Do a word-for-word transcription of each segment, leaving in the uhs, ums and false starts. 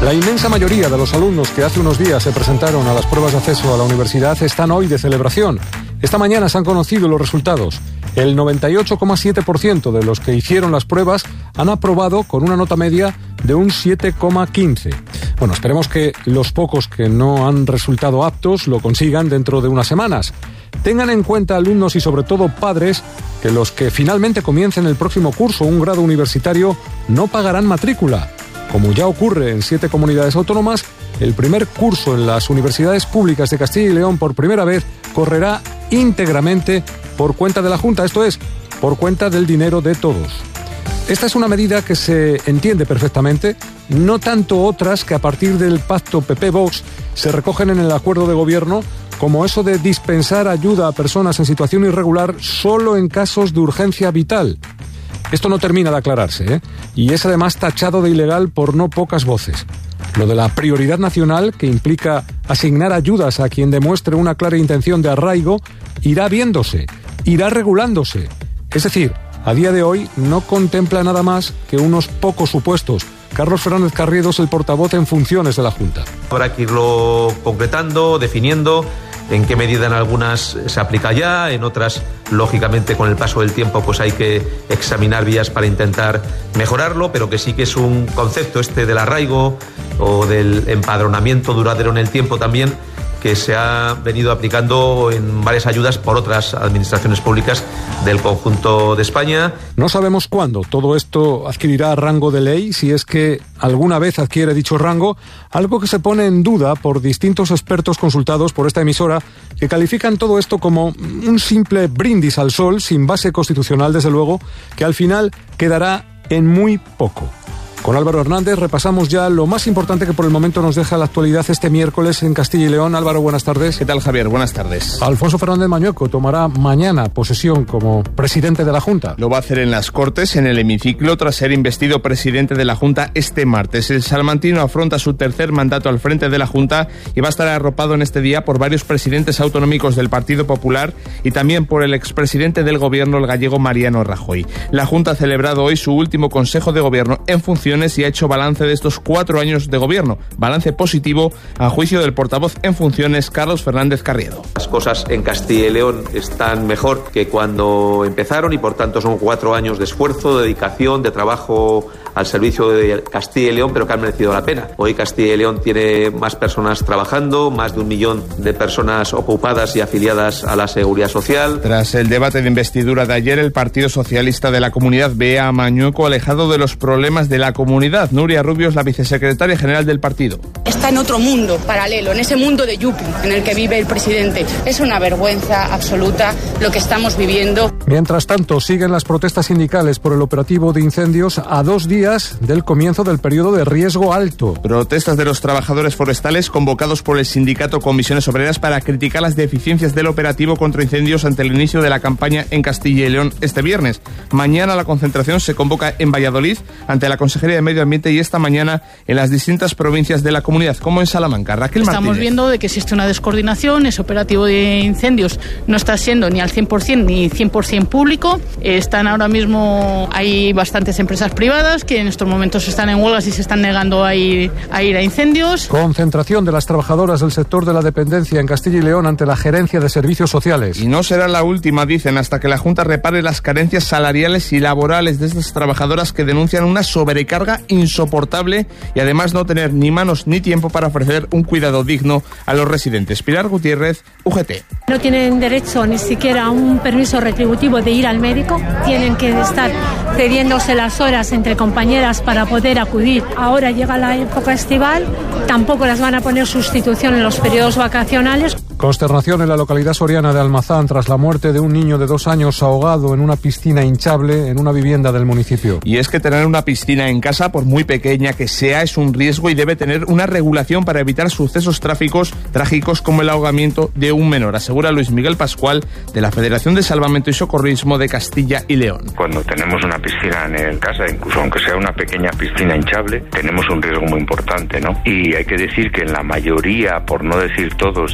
La inmensa mayoría de los alumnos que hace unos días se presentaron a las pruebas de acceso a la universidad están hoy de celebración. Esta mañana se han conocido los resultados. El noventa y ocho coma siete por ciento de los que hicieron las pruebas han aprobado con una nota media de un siete coma quince. Bueno, esperemos que los pocos que no han resultado aptos lo consigan dentro de unas semanas. Tengan en cuenta, alumnos y sobre todo padres, que los que finalmente comiencen el próximo curso un grado universitario no pagarán matrícula. Como ya ocurre en siete comunidades autónomas, el primer curso en las universidades públicas de Castilla y León por primera vez correrá íntegramente por cuenta de la Junta, esto es, por cuenta del dinero de todos. Esta es una medida que se entiende perfectamente, no tanto otras que a partir del pacto P P-Vox se recogen en el acuerdo de gobierno, como eso de dispensar ayuda a personas en situación irregular solo en casos de urgencia vital. Esto no termina de aclararse, ¿eh? Y es además tachado de ilegal por no pocas voces. Lo de la prioridad nacional, que implica asignar ayudas a quien demuestre una clara intención de arraigo, irá viéndose, irá regulándose. Es decir, a día de hoy no contempla nada más que unos pocos supuestos. Carlos Fernández Carriedo es el portavoz en funciones de la Junta. Habrá que irlo concretando, definiendo en qué medida en algunas se aplica ya, en otras, lógicamente, con el paso del tiempo, pues hay que examinar vías para intentar mejorarlo, pero que sí que es un concepto este del arraigo o del empadronamiento duradero en el tiempo también, que se ha venido aplicando en varias ayudas por otras administraciones públicas del conjunto de España. No sabemos cuándo todo esto adquirirá rango de ley, si es que alguna vez adquiere dicho rango, algo que se pone en duda por distintos expertos consultados por esta emisora, que califican todo esto como un simple brindis al sol, sin base constitucional desde luego, que al final quedará en muy poco. Con Álvaro Hernández repasamos ya lo más importante que por el momento nos deja la actualidad este miércoles en Castilla y León. Álvaro, buenas tardes. ¿Qué tal, Javier? Buenas tardes. Alfonso Fernández Mañueco tomará mañana posesión como presidente de la Junta. Lo va a hacer en las Cortes, en el hemiciclo, tras ser investido presidente de la Junta este martes. El salmantino afronta su tercer mandato al frente de la Junta y va a estar arropado en este día por varios presidentes autonómicos del Partido Popular y también por el expresidente del Gobierno, el gallego Mariano Rajoy. La Junta ha celebrado hoy su último Consejo de Gobierno en funciones y ha hecho balance de estos cuatro años de gobierno. Balance positivo, a juicio del portavoz en funciones, Carlos Fernández Carriedo. Las cosas en Castilla y León están mejor que cuando empezaron y por tanto son cuatro años de esfuerzo, de dedicación, de trabajo al servicio de Castilla y León, pero que han merecido la pena. Hoy Castilla y León tiene más personas trabajando, más de un millón de personas ocupadas y afiliadas a la Seguridad Social. Tras el debate de investidura de ayer, el Partido Socialista de la Comunidad ve a Mañueco alejado de los problemas de la comunidad. Nuria Rubio es la vicesecretaria general del partido. Está en otro mundo paralelo, en ese mundo de Yupi en el que vive el presidente. Es una vergüenza absoluta lo que estamos viviendo. Mientras tanto, siguen las protestas sindicales por el operativo de incendios a dos días del comienzo del periodo de riesgo alto. Protestas de los trabajadores forestales convocados por el sindicato Comisiones Obreras para criticar las deficiencias del operativo contra incendios ante el inicio de la campaña en Castilla y León este viernes. Mañana la concentración se convoca en Valladolid ante la Consejería de Medio Ambiente y esta mañana en las distintas provincias de la comunidad, como en Salamanca. Raquel Martínez. Estamos viendo de que existe una descoordinación, ese operativo de incendios no está siendo ni al cien por ciento ni cien por ciento público. Están ahora mismo, hay bastantes empresas privadas que en estos momentos están en huelgas y se están negando a ir a, ir a incendios. Concentración de las trabajadoras del sector de la dependencia en Castilla y León ante la Gerencia de Servicios Sociales. Y no será la última, dicen, hasta que la Junta repare las carencias salariales y laborales de estas trabajadoras que denuncian una sobrecarga insoportable y además no tener ni manos ni tiempo para ofrecer un cuidado digno a los residentes. Pilar Gutiérrez, U G T. No tienen derecho ni siquiera a un permiso retributivo de ir al médico, tienen que estar cediéndose las horas entre compañeras para poder acudir. Ahora llega la época estival, tampoco las van a poner sustitución en los periodos vacacionales. Consternación en la localidad soriana de Almazán tras la muerte de un niño de dos años ahogado en una piscina hinchable en una vivienda del municipio. Y es que tener una piscina en casa, por muy pequeña que sea, es un riesgo y debe tener una regulación para evitar sucesos trágicos, trágicos como el ahogamiento de un menor, asegura Luis Miguel Pascual de la Federación de Salvamento y Socorrismo de Castilla y León. Cuando tenemos una piscina en casa, incluso aunque sea una pequeña piscina hinchable, tenemos un riesgo muy importante, ¿no? Y hay que decir que en la mayoría, por no decir todos, de los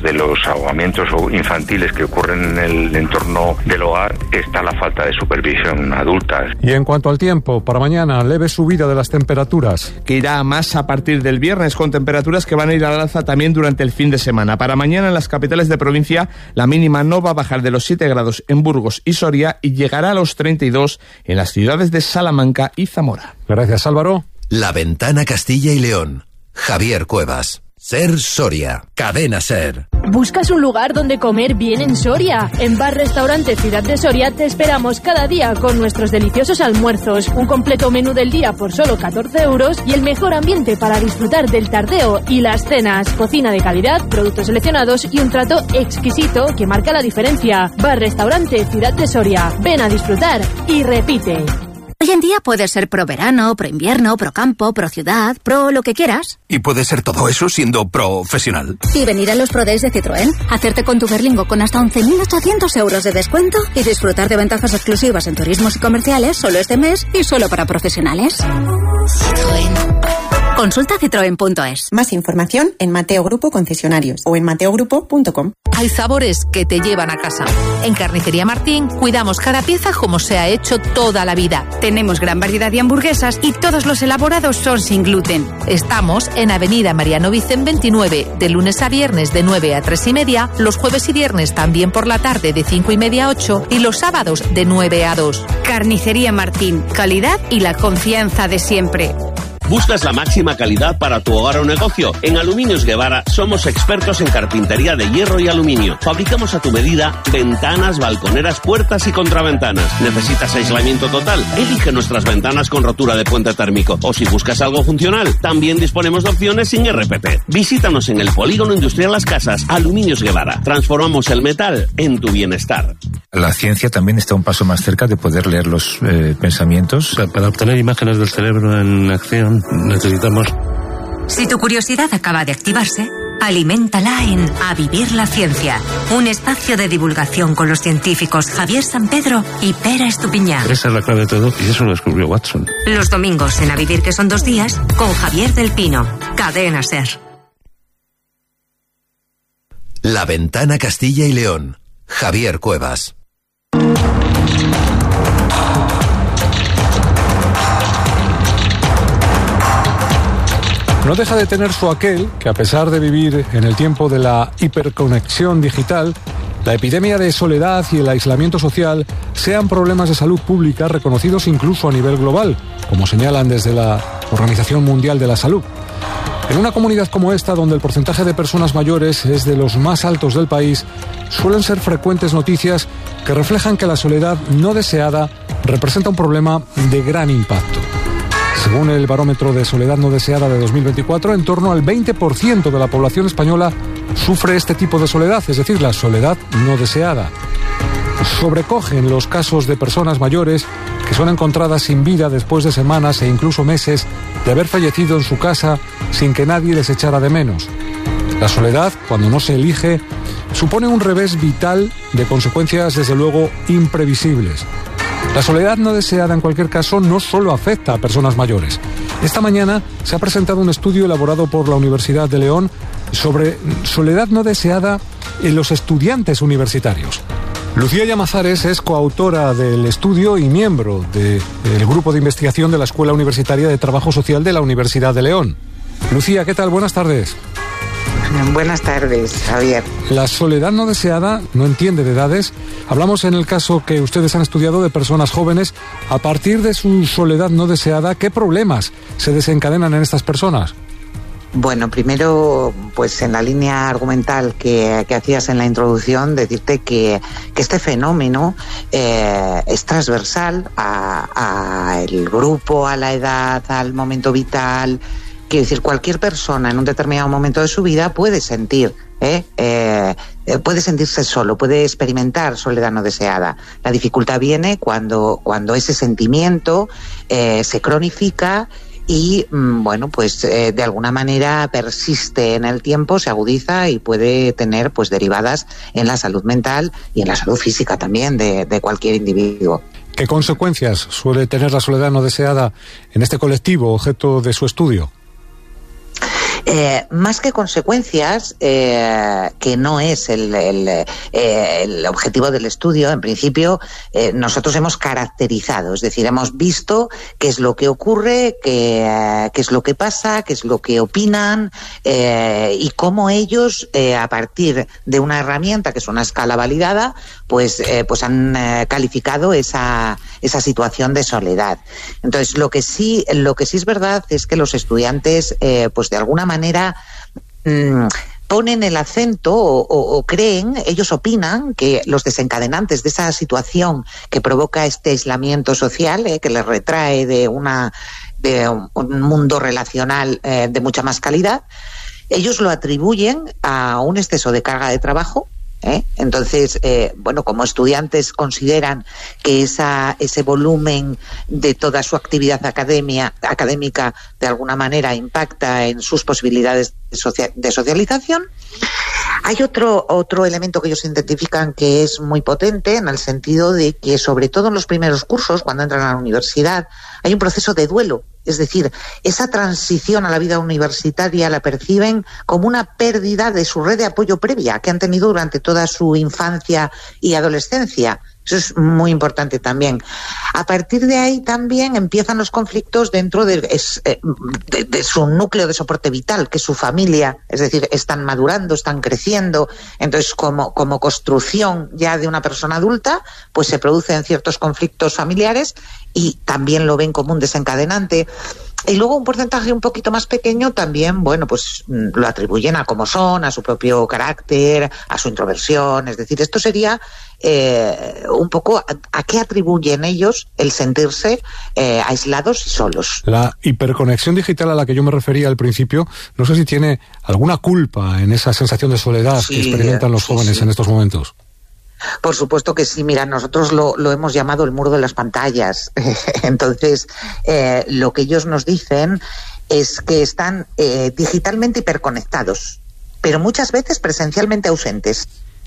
ahogamientos infantiles que ocurren en el entorno del hogar, está la falta de supervisión adulta. Y en cuanto al tiempo, para mañana, leve subida de las temperaturas. Que irá a más a partir del viernes, con temperaturas que van a ir al alza también durante el fin de semana. Para mañana en las capitales de provincia, la mínima no va a bajar de los siete grados en Burgos y Soria y llegará a los treinta y dos en las ciudades de Salamanca y Zamora. Gracias, Álvaro. La Ventana Castilla y León. Javier Cuevas. Ser Soria. Cadena Ser. ¿Buscas un lugar donde comer bien en Soria? En Bar Restaurante Ciudad de Soria te esperamos cada día con nuestros deliciosos almuerzos, un completo menú del día por solo catorce euros y el mejor ambiente para disfrutar del tardeo y las cenas. Cocina de calidad, productos seleccionados y un trato exquisito que marca la diferencia. Bar Restaurante Ciudad de Soria. Ven a disfrutar y repite. Hoy en día puedes ser pro verano, pro invierno, pro campo, pro ciudad, pro lo que quieras. Y puedes ser todo eso siendo profesional. Y venir a los Pro Days de Citroën, hacerte con tu Berlingo con hasta once mil ochocientos euros de descuento y disfrutar de ventajas exclusivas en turismos y comerciales solo este mes y solo para profesionales. Citroën. Consulta citroen punto es. Más información en Mateo Grupo Concesionarios o en mateo grupo punto com. Hay sabores que te llevan a casa. En Carnicería Martín cuidamos cada pieza como se ha hecho toda la vida. Tenemos gran variedad de hamburguesas y todos los elaborados son sin gluten. Estamos en Avenida Mariano Vicen veintinueve, de lunes a viernes de nueve a tres y media, los jueves y viernes también por la tarde de cinco y media a ocho y los sábados de nueve a dos. Carnicería Martín, calidad y la confianza de siempre. ¿Buscas la máxima calidad para tu hogar o negocio? En Aluminios Guevara somos expertos en carpintería de hierro y aluminio. Fabricamos a tu medida ventanas, balconeras, puertas y contraventanas. ¿Necesitas aislamiento total? Elige nuestras ventanas con rotura de puente térmico. O si buscas algo funcional, también disponemos de opciones sin R P P. Visítanos en el Polígono Industrial Las Casas, Aluminios Guevara. Transformamos el metal en tu bienestar. La ciencia también está un paso más cerca de poder leer los eh, pensamientos. Para obtener imágenes del cerebro en acción necesitamos... Si tu curiosidad acaba de activarse, aliméntala en A Vivir la Ciencia, un espacio de divulgación con los científicos Javier San Pedro y Pera Estupiñán. Esa es la clave de todo y eso lo descubrió Watson. Los domingos en A Vivir, que son dos días, con Javier del Pino. Cadena Ser. La Ventana Castilla y León. Javier Cuevas. No deja de tener su aquel que, a pesar de vivir en el tiempo de la hiperconexión digital, la epidemia de soledad y el aislamiento social sean problemas de salud pública reconocidos incluso a nivel global, como señalan desde la Organización Mundial de la Salud. En una comunidad como esta, donde el porcentaje de personas mayores es de los más altos del país, suelen ser frecuentes noticias que reflejan que la soledad no deseada representa un problema de gran impacto. Según el barómetro de soledad no deseada de dos mil veinticuatro, en torno al veinte por ciento de la población española sufre este tipo de soledad, es decir, la soledad no deseada. Sobrecogen los casos de personas mayores que son encontradas sin vida después de semanas e incluso meses de haber fallecido en su casa sin que nadie les echara de menos. La soledad, cuando no se elige, supone un revés vital de consecuencias desde luego imprevisibles. La soledad no deseada, en cualquier caso, no solo afecta a personas mayores. Esta mañana se ha presentado un estudio elaborado por la Universidad de León sobre soledad no deseada en los estudiantes universitarios. Lucía Llamazares es coautora del estudio y miembro del grupo de investigación de la Escuela Universitaria de Trabajo Social de la Universidad de León. Lucía, ¿qué tal? Buenas tardes. Buenas tardes, Javier. La soledad no deseada no entiende de edades. Hablamos en el caso que ustedes han estudiado de personas jóvenes. A partir de su soledad no deseada, ¿qué problemas se desencadenan en estas personas? Bueno, primero, pues en la línea argumental que, que hacías en la introducción, decirte que, que este fenómeno eh, es transversal a, a el grupo, a la edad, al momento vital. Quiero decir, cualquier persona en un determinado momento de su vida puede sentir, ¿eh? Eh, puede sentirse solo, puede experimentar soledad no deseada. La dificultad viene cuando, cuando ese sentimiento eh, se cronifica y, bueno, pues eh, de alguna manera persiste en el tiempo, se agudiza y puede tener pues derivadas en la salud mental y en la salud física también de, de cualquier individuo. ¿Qué consecuencias suele tener la soledad no deseada en este colectivo objeto de su estudio? Eh, más que consecuencias, eh, que no es el, el, eh, el objetivo del estudio, en principio, eh, nosotros hemos caracterizado, es decir, hemos visto qué es lo que ocurre, qué, eh, qué es lo que pasa, qué es lo que opinan eh, y cómo ellos, eh, a partir de una herramienta que es una escala validada, pues, eh, pues han eh, calificado esa, esa situación de soledad. Entonces, lo que sí, lo que sí es verdad es que los estudiantes, eh, pues de alguna manera, mmm, ponen el acento o, o, o creen, ellos opinan que los desencadenantes de esa situación que provoca este aislamiento social, eh, que les retrae de una de un, un mundo relacional eh, de mucha más calidad, ellos lo atribuyen a un exceso de carga de trabajo. ¿Eh? Entonces, eh, bueno, como estudiantes consideran que esa, ese volumen de toda su actividad academia, académica de alguna manera impacta en sus posibilidades de, socia- de socialización. Hay otro, otro elemento que ellos identifican que es muy potente, en el sentido de que, sobre todo en los primeros cursos, cuando entran a la universidad, hay un proceso de duelo. Es decir, esa transición a la vida universitaria la perciben como una pérdida de su red de apoyo previa que han tenido durante toda su infancia y adolescencia. Eso es muy importante también. A partir de ahí también empiezan los conflictos dentro de, de, de su núcleo de soporte vital, que es su familia. Es decir, están madurando, están creciendo. Entonces, como, como construcción ya de una persona adulta, pues se producen ciertos conflictos familiares y también lo ven como un desencadenante. Y luego un porcentaje un poquito más pequeño también, bueno, pues lo atribuyen a cómo son, a su propio carácter, a su introversión. Es decir, esto sería eh, un poco a, a qué atribuyen ellos el sentirse eh, aislados y solos. La hiperconexión digital a la que yo me refería al principio, no sé si tiene alguna culpa en esa sensación de soledad sí, que experimentan los sí, jóvenes sí. en estos momentos. Por supuesto que sí, mira, nosotros lo, lo hemos llamado el muro de las pantallas. Entonces, eh, lo que ellos nos dicen es que están eh, digitalmente hiperconectados, pero muchas veces presencialmente ausentes.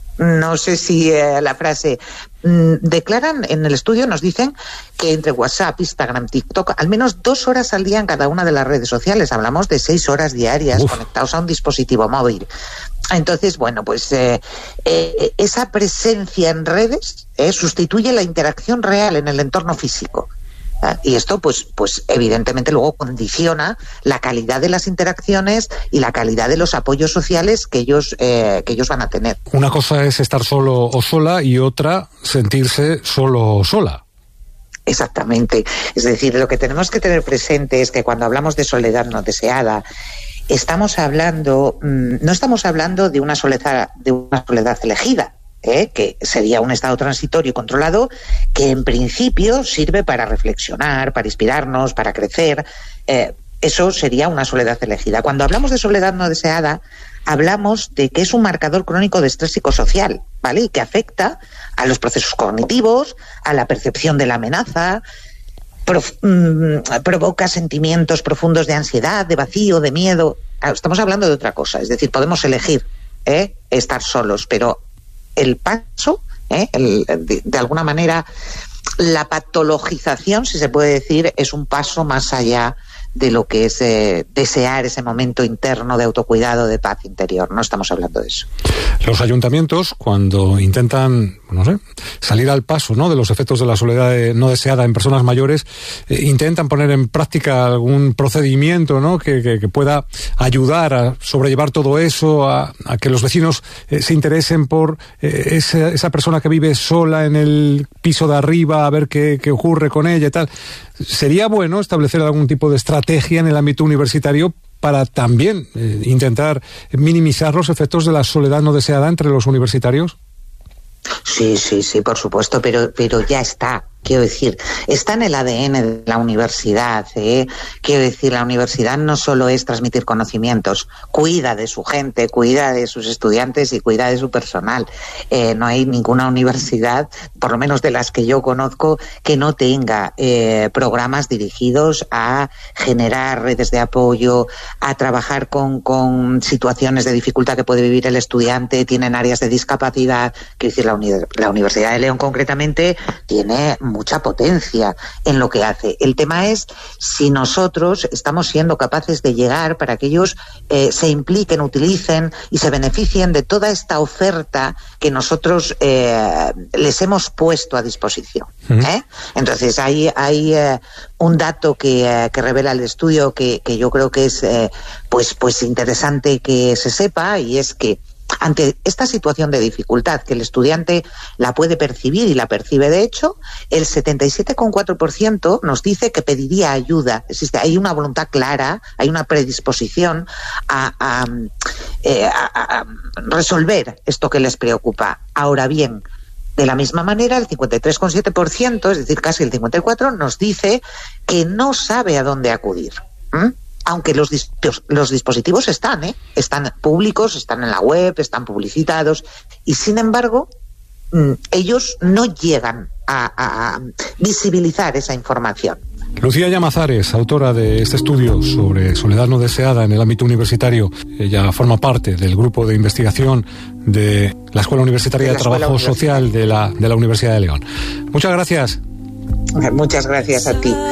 No sé si eh, la frase mmm, declaran en el estudio, nos dicen que entre WhatsApp, Instagram, TikTok, al menos dos horas al día en cada una de las redes sociales. Hablamos de seis horas diarias Uf. conectados a un dispositivo móvil. Entonces, bueno, pues eh, eh, esa presencia en redes eh, sustituye la interacción real en el entorno físico. ¿eh? Y esto, pues, pues evidentemente luego condiciona la calidad de las interacciones y la calidad de los apoyos sociales que ellos, eh, que ellos van a tener. Una cosa es estar solo o sola y otra sentirse solo o sola. Exactamente. Es decir, lo que tenemos que tener presente es que cuando hablamos de soledad no deseada, estamos hablando, no estamos hablando de una soledad, de una soledad elegida, ¿eh? que sería un estado transitorio y controlado que en principio sirve para reflexionar, para inspirarnos, para crecer. Eh, eso sería una soledad elegida. Cuando hablamos de soledad no deseada, hablamos de que es un marcador crónico de estrés psicosocial, ¿vale? Y que afecta a los procesos cognitivos, a la percepción de la amenaza. Prof, mmm, provoca sentimientos profundos de ansiedad, de vacío, de miedo. Estamos hablando de otra cosa, es decir, podemos elegir ¿eh? estar solos, pero el paso, ¿eh? el, de, de alguna manera, la patologización, si se puede decir, es un paso más allá de lo que es eh, desear ese momento interno de autocuidado, de paz interior. No estamos hablando de eso. Los ayuntamientos, cuando intentan, no sé, salir al paso, ¿no?, de los efectos de la soledad no deseada en personas mayores, eh, intentan poner en práctica algún procedimiento, ¿no?, que, que, que pueda ayudar a sobrellevar todo eso, a, a que los vecinos eh, se interesen por eh, esa, esa persona que vive sola en el piso de arriba, a ver qué, qué ocurre con ella y tal. ¿Sería bueno establecer algún tipo de estrategia en el ámbito universitario para también eh, intentar minimizar los efectos de la soledad no deseada entre los universitarios? Sí, sí, sí, por supuesto, pero, pero ya está. Quiero decir, está en el A D N de la universidad, ¿eh? Quiero decir, la universidad no solo es transmitir conocimientos, cuida de su gente, cuida de sus estudiantes y cuida de su personal. Eh, no hay ninguna universidad, por lo menos de las que yo conozco, que no tenga eh, programas dirigidos a generar redes de apoyo, a trabajar con, con situaciones de dificultad que puede vivir el estudiante, tienen áreas de discapacidad. Quiero decir, la, uni- la Universidad de León concretamente tiene mucha potencia en lo que hace. El tema es si nosotros estamos siendo capaces de llegar para que ellos eh, se impliquen, utilicen y se beneficien de toda esta oferta que nosotros eh, les hemos puesto a disposición. ¿eh? Entonces hay, hay eh, un dato que, eh, que revela el estudio que, que yo creo que es eh, pues, pues interesante que se sepa, y es que ante esta situación de dificultad que el estudiante la puede percibir y la percibe de hecho, el setenta y siete coma cuatro por ciento nos dice que pediría ayuda. Existe, hay una voluntad clara, hay una predisposición a, a, eh, a, a resolver esto que les preocupa. Ahora bien, de la misma manera, el cincuenta y tres coma siete por ciento, es decir, casi el cincuenta y cuatro por ciento, nos dice que no sabe a dónde acudir. ¿Mm? Aunque los, disp- los dispositivos están, ¿eh? están públicos, están en la web, están publicitados, y sin embargo, mmm, ellos no llegan a, a, a visibilizar esa información. Lucía Llamazares, autora de este estudio sobre soledad no deseada en el ámbito universitario. Ella forma parte del grupo de investigación de la Escuela Universitaria de, de Trabajo Social de la, de la Universidad de León. Muchas gracias. Muchas gracias a ti.